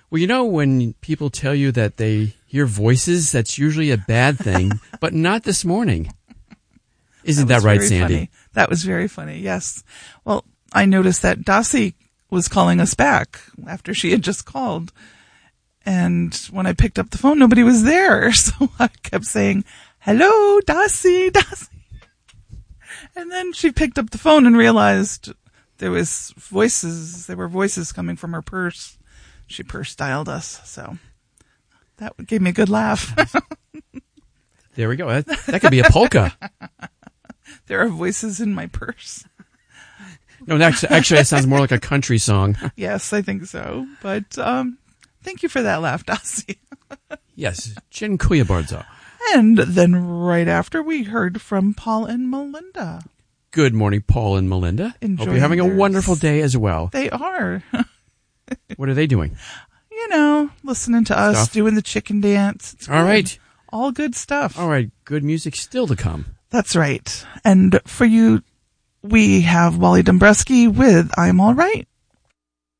Well, you know, when people tell you that they hear voices, that's usually a bad thing, but not this morning. Isn't that right, Sandy? Funny. That was very funny, yes. Well, I noticed that Dossie was calling us back after she had just called. And when I picked up the phone, nobody was there. So I kept saying, hello, Dossie, Dossie. And then she picked up the phone and realized there were voices coming from her purse. She purse dialed us. So that gave me a good laugh. There we go. That could be a polka. There are voices in my purse. No, actually, that sounds more like a country song. Yes, I think so. But thank you for that laugh, Dossie. Yes, dziękuję bardzo. And then right after, we heard from Paul and Melinda. Good morning, Paul and Melinda. Hope you're having a wonderful day as well. They are. What are they doing? You know, listening to us, doing the chicken dance. It's all right. All good stuff. All right. Good music still to come. That's right. And for you, we have Wally Dombreski with I'm All Right.